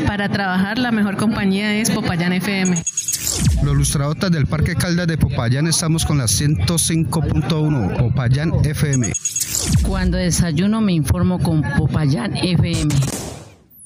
Para trabajar la mejor compañía es Popayán FM. Los lustradotas del Parque Caldas de Popayán estamos con la 105.1 Popayán FM. Cuando desayuno me informo con Popayán FM.